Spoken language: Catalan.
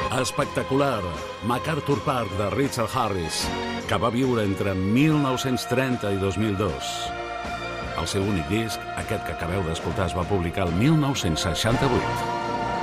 Espectacular, MacArthur Park de Richard Harris, que va viure entre 1930 i 2002. El seu únic disc, aquest que acabeu d'escoltar, es va publicar el 1968.